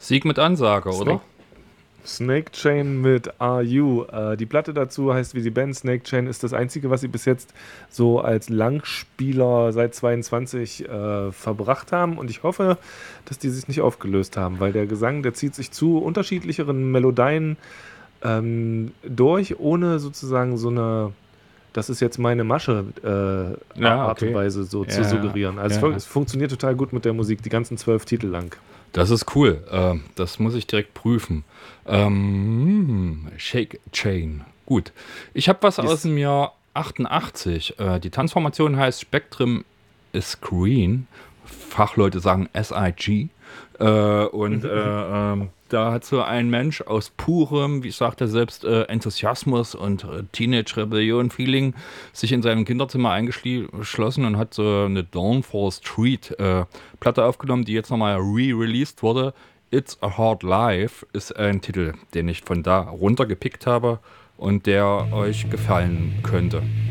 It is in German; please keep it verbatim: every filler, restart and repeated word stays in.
Sieg mit Ansage, Snake, oder? Snake Chain mit Are You. Äh, die Platte dazu heißt wie die Band. Snake Chain ist das Einzige, was sie bis jetzt so als Langspieler seit zweiundzwanzig äh, verbracht haben. Und ich hoffe, dass die sich nicht aufgelöst haben, weil der Gesang, der zieht sich zu unterschiedlicheren Melodien ähm, durch, ohne sozusagen so eine, das ist jetzt meine Masche, äh, Ja, Art und okay. Weise so zu Ja, suggerieren. Also es, fun- ja. es funktioniert total gut mit der Musik, die ganzen zwölf Titel lang. Das ist cool. Ähm, das muss ich direkt prüfen. Ähm, Shake Chain. Gut. Ich habe was aus Yes. dem Jahr achtundachtzig. Äh, die Tanzformation heißt Spectrum Screen. Fachleute sagen S I G. Äh, und äh, ähm, da hat so ein Mensch aus purem, wie sagt er selbst, äh, Enthusiasmus und äh, Teenage-Rebellion-Feeling sich in seinem Kinderzimmer eingeschlossen und hat so eine Dawn for Street äh, Platte aufgenommen, die jetzt nochmal re-released wurde. It's a Hard Life ist ein Titel, den ich von da runtergepickt habe und der euch gefallen könnte.